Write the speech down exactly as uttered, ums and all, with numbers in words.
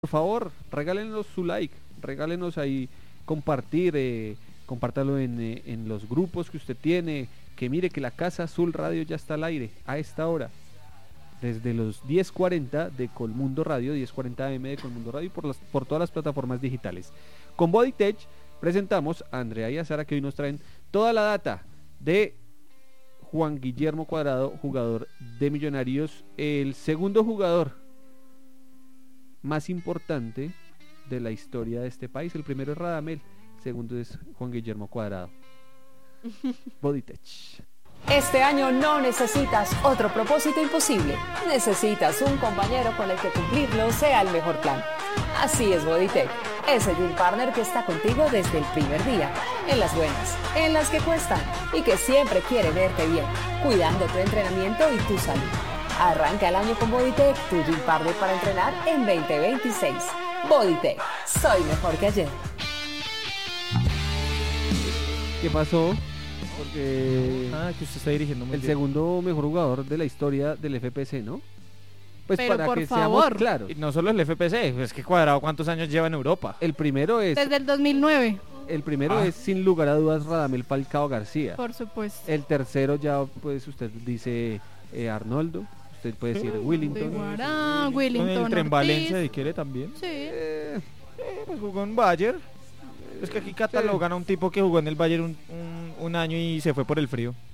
por favor, regálenos su like, regálenos ahí compartir, eh, compártalo en, eh, en los grupos que usted tiene, que mire que la Casa Azul Radio ya está al aire a esta hora, desde los diez cuarenta de Colmundo Radio, diez cuarenta A M de Colmundo Radio, por, las, por todas las plataformas digitales. Con Bodytech presentamos a Andrea y a Sara, que hoy nos traen toda la data de Juan Guillermo Cuadrado, jugador de Millonarios, el segundo jugador más importante de la historia de este país. El primero es Radamel, el segundo es Juan Guillermo Cuadrado. Bodytech. Este año no necesitas otro propósito imposible. Necesitas un compañero con el que cumplirlo sea el mejor plan. Así es Bodytech, ese gym partner que está contigo desde el primer día, en las buenas, en las que cuestan y que siempre quiere verte bien, cuidando tu entrenamiento y tu salud. Arranca el año con Bodytech, tu gym partner para entrenar en veinte veintiséis. Bodytech, soy mejor que ayer. ¿Qué pasó? Porque Ah, que usted está dirigiendo muy el bien. segundo mejor jugador de la historia del F P C, ¿no? Pues Pero para por que favor. seamos claros. Y no solo el F P C, es que Cuadrado cuántos años lleva en Europa. El primero es Desde el dos mil nueve, el primero Ah. es sin lugar a dudas Radamel Falcao García. por supuesto. El tercero ya pues usted dice eh, Arnoldo, usted puede decir De Willington. Guará, Con Willington el Tren Ortiz. Valencia, si quiere también. Sí. Eh, Eh, pues jugó en Bayern. Es que aquí catalogan a un tipo que jugó en el Bayern un, un, un año y se fue por el frío.